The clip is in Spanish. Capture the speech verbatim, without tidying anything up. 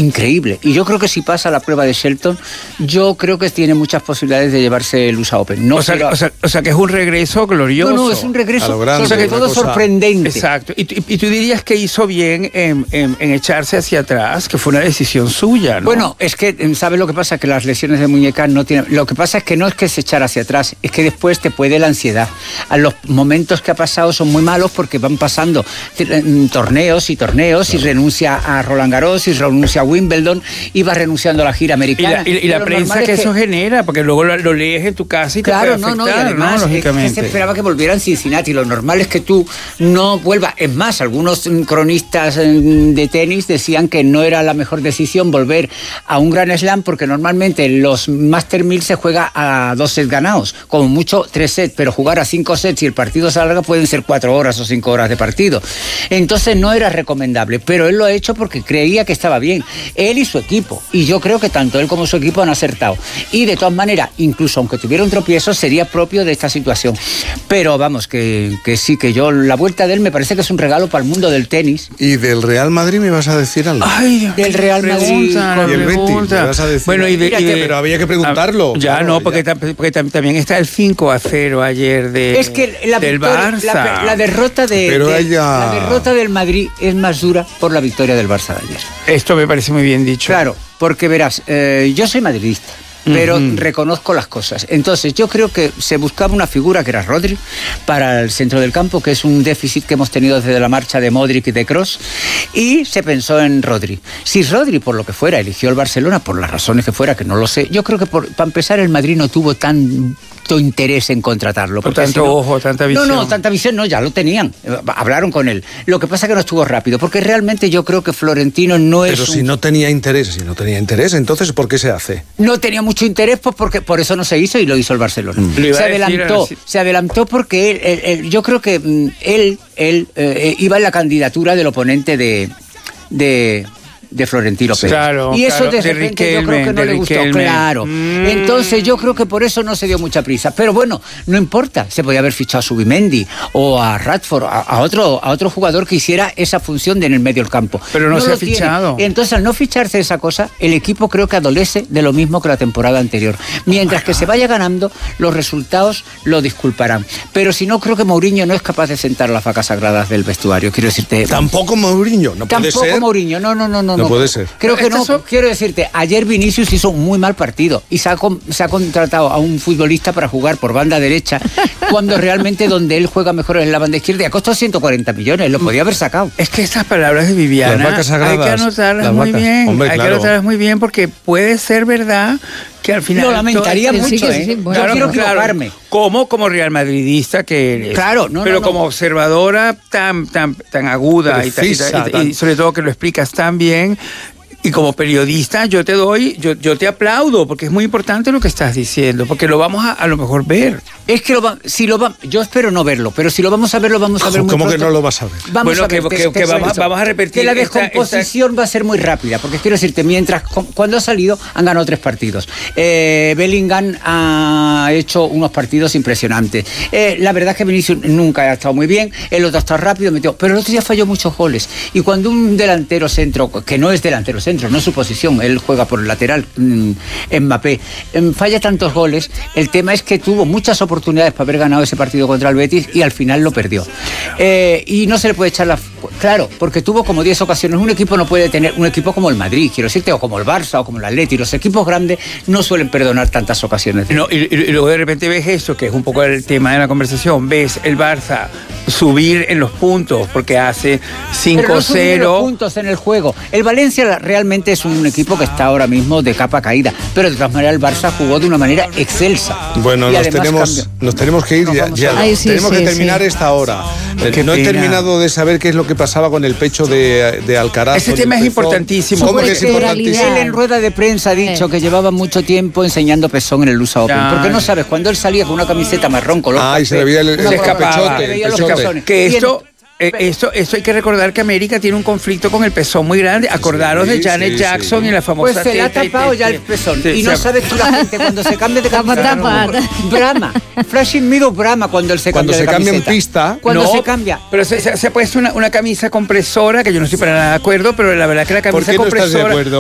increíble. Y yo creo que si pasa la prueba de Shelton, yo creo que tiene muchas posibilidades de llevarse el U S A Open. No o, sea, será... o, sea, o sea, que es un regreso glorioso. No, no, es un regreso grande, sobre todo cosa... sorprendente. Exacto. Y, y, y tú dirías que hizo bien en, en, en echarse hacia atrás, que fue una decisión suya, ¿no? Bueno, es que, ¿sabes lo que pasa? Que las lesiones de muñeca no tienen... Lo que pasa es que no es que se echara hacia atrás, es que después te puede la ansiedad. A los momentos que ha pasado son muy malos porque van pasando torneos y torneos, claro. Y renuncia a Roland Garros y renuncia a Wimbledon y va renunciando a la gira americana. Y la, y, y la prensa que, que eso genera, porque luego lo, lo lees en tu casa y claro, te puede afectar, no, no, y además, ¿no? Lógicamente. Es que se esperaba que volviera en Cincinnati. Lo normal es que tú no vuelvas. Es más, algunos cronistas de tenis decían que no era la mejor decisión volver a un Grand Slam porque normalmente los Master mil se juega a dos sets ganados, como mucho tres sets, pero jugar a cinco sets y el partido se alarga pueden ser cuatro horas o cinco horas de partido. Entonces no era recomendable, pero él lo ha hecho porque creía que estaba bien. Él y su equipo. Y yo creo que tanto él como su equipo han acertado. Y de todas maneras, incluso aunque tuviera un tropiezo, sería propio de esta situación. Pero vamos, que, que sí, que yo, la vuelta de él me parece que es un regalo para el mundo del tenis. ¿Y del Real Madrid me vas a decir algo? Ay, del Real Madrid. Y el Betis, me vas a decir. Bueno, y de, y de, pero había que preguntarlo. Ah, ya claro, no, porque, ya. porque también está el cinco a cero ayer de, es que la del victoria, Barça. La, la, derrota de, pero de ella... la derrota del Madrid es más dura por la victoria del Barça de ayer. Esto me parece muy bien dicho. Claro, porque verás, eh, yo soy madridista, pero uh-huh. reconozco las cosas. Entonces, yo creo que se buscaba una figura que era Rodri para el centro del campo, que es un déficit que hemos tenido desde la marcha de Modric y de Kroos, y se pensó en Rodri. Si Rodri, por lo que fuera, eligió el Barcelona, por las razones que fuera, que no lo sé, yo creo que por, para empezar el Madrid no tuvo tan... interés en contratarlo. Por tanto si no, ojo, tanta visión. No, no, tanta visión no, ya lo tenían. Hablaron con él. Lo que pasa es que no estuvo rápido, porque realmente yo creo que Florentino no es Pero si un... no tenía interés, si no tenía interés, entonces ¿por qué se hace? No tenía mucho interés, pues porque por eso no se hizo y lo hizo el Barcelona. Mm. Se adelantó, decir, se adelantó porque él, él, él, yo creo que él, él eh, iba en la candidatura del oponente de... de de Florentino Pérez. Claro, y eso claro, de repente de Riquelme, yo creo que no le gustó, Riquelme. claro. Mm. Entonces yo creo que por eso no se dio mucha prisa. Pero bueno, no importa, se podía haber fichado a Subimendi o a Radford, a, a otro a otro jugador que hiciera esa función de en el medio del campo. Pero no, no se ha tiene. fichado. Entonces al no ficharse esa cosa, el equipo creo que adolece de lo mismo que la temporada anterior. Mientras que se vaya ganando, los resultados lo disculparán. Pero si no, creo que Mourinho no es capaz de sentar las vacas sagradas del vestuario. Quiero decirte... Tampoco Mourinho, no puede ser. Tampoco Mourinho, no, no, no, no. No, no puede ser. Creo que no, son... quiero decirte, ayer Vinicius hizo un muy mal partido y se ha, se ha contratado a un futbolista para jugar por banda derecha cuando realmente donde él juega mejor es en la banda izquierda y ha costado ciento cuarenta millones, lo podía haber sacado. Es que estas palabras de Viviana las vacas sagradas, hay que anotarlas las muy vacas. bien, Hombre, hay claro. que anotarlas muy bien porque puede ser verdad que al final... Lo lamentaría todo... mucho, sí, sí, sí, ¿eh? bueno, Yo quiero claro, equivocarme. Como, como real madridista que eres. Claro, no, Pero no, no. como observadora tan, tan, tan aguda Precisa, y, tan, y, tan... y sobre todo que lo explicas tan bien. Y como periodista yo te doy, yo, yo te aplaudo, porque es muy importante lo que estás diciendo, porque lo vamos a, a lo mejor ver. Es que lo va, si lo va, yo espero no verlo, pero si lo vamos a ver, lo vamos a ver muy ¿Cómo pronto. que no lo vas a ver? Vamos bueno, a ver, que, te, que, te, que te vamos, vamos a repetir. Que la esta, descomposición esta... va a ser muy rápida, porque quiero decirte, mientras cuando ha salido han ganado tres partidos. Eh, Bellingham ha hecho unos partidos impresionantes. Eh, la verdad es que Vinicius nunca ha estado muy bien, el otro ha estado rápido, metió, pero el otro día falló muchos goles. Y cuando un delantero centro, que no es delantero centro, no es su posición, él juega por el lateral, Mbappé, falla tantos goles, el tema es que tuvo muchas oportunidades para haber ganado ese partido contra el Betis y al final lo perdió. Eh, y no se le puede echar la... Claro, porque tuvo como diez ocasiones. Un equipo no puede tener, un equipo como el Madrid, quiero decirte, o como el Barça, o como el Atleti, los equipos grandes no suelen perdonar tantas ocasiones. No, y, y luego de repente ves esto, que es un poco el tema de la conversación, ves el Barça subir en los puntos, porque hace cinco cero. Pero no puntos en el juego. El Valencia realmente es un equipo que está ahora mismo de capa caída, pero de todas maneras el Barça jugó de una manera excelsa. Bueno, nos tenemos, nos tenemos que ir, ya, ya Ay, sí, tenemos sí, que terminar sí. esta hora. Qué no pena. he terminado de saber qué es lo que pasaba con el pecho de, de Alcaraz. Ese tema es importantísimo. ¿Cómo que es importantísimo? Él en rueda de prensa ha dicho Sí. que llevaba mucho tiempo enseñando pezón en el U S A Open. Ya. Porque no sabes, cuando él salía con una camiseta marrón color Ah, y se le veía el, una el gorra, escapaba, se pechote. veía el los pechote. pezones. Que Y esto... en- Eh, esto, esto hay que recordar que América tiene un conflicto con el pezón muy grande. Acordaros Sí, de Janet sí, Jackson sí. y la famosa... Pues se le ha teta y tapado te- ya te- el pezón. te- Y no se- sabes tú la gente cuando se cambia de Tapa, camiseta. tapa. Brama. Flashing Middle Brama cuando él se Cuando cambia se de cambia en camiseta. pista. Cuando No, se cambia. Pero se, se, se ha puesto una, una camisa compresora, que yo no estoy para nada de acuerdo, pero la verdad que la ¿Por camisa qué no estás de compresora... acuerdo?